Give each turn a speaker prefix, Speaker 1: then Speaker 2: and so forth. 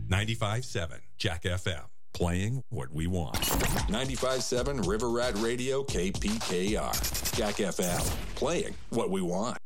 Speaker 1: 95.7 Jack FM. Playing what we want.
Speaker 2: 95.7 River Rat Radio KPKR. Jack FM. Playing what we want.